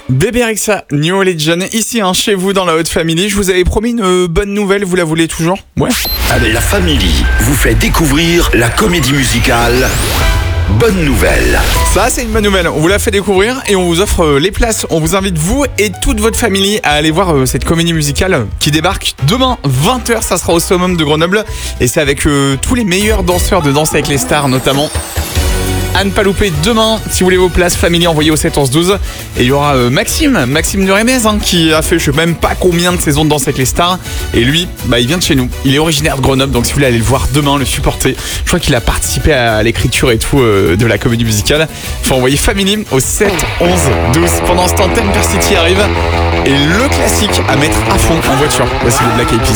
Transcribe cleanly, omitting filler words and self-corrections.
Bébé Rexha, New Religion, ici chez vous dans la Haute Family. Je vous avais promis une bonne nouvelle, vous la voulez toujours? Ouais. La Family vous fait découvrir la comédie musicale Bonne Nouvelle. Ça, c'est une bonne nouvelle. On vous l'a fait découvrir et on vous offre les places. On vous invite, vous et toute votre famille, à aller voir cette comédie musicale qui débarque demain 20h. Ça sera au Summum de Grenoble et c'est avec tous les meilleurs danseurs de Danse avec les stars, notamment. À ne pas louper demain, si vous voulez vos places, famille, envoyez au 7 11 12. Et il y aura Maxime de Rémez, qui a fait je sais même pas combien de saisons de Danse avec les stars. Et lui, il vient de chez nous. Il est originaire de Grenoble, donc si vous voulez aller le voir demain, le supporter. Je crois qu'il a participé à l'écriture et tout de la comédie musicale. Faut envoyer famille au 7 11 12. Pendant ce temps, Temper City arrive. Et le classique à mettre à fond en voiture. Voici le Black Eyed Peas.